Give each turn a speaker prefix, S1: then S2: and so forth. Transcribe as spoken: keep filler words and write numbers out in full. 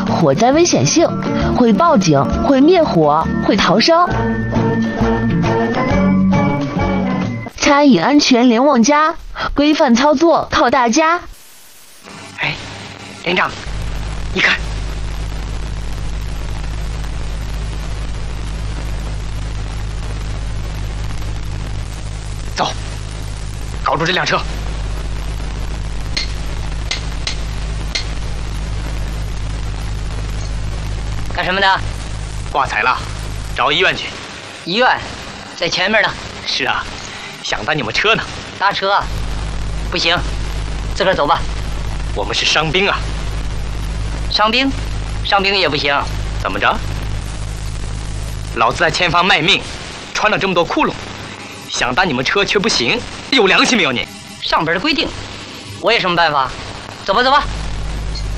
S1: 火灾危险性，会报警，会灭火，会逃生。餐饮安全联网家，规范操作靠大家。
S2: 哎，连长，你看，走，搞住这辆车。
S3: 干什么的？
S2: 挂彩了，找医院去。
S3: 医院在前面呢。
S2: 是啊，想搭你们车呢。
S3: 搭车？不行，自个儿走吧。
S2: 我们是伤兵啊。
S3: 伤兵？伤兵也不行。
S2: 怎么着？老子在前方卖命，穿了这么多窟窿，想搭你们车却不行，有良心没有你？
S3: 上边的规定，我有什么办法？走吧，走吧。